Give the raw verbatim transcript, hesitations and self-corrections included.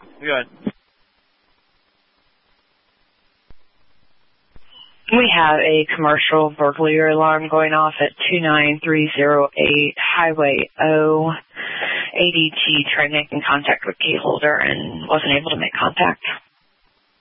Good. We have a commercial burglary alarm going off at two nine three zero eight Highway O. A D T tried making contact with key holder and wasn't able to make contact.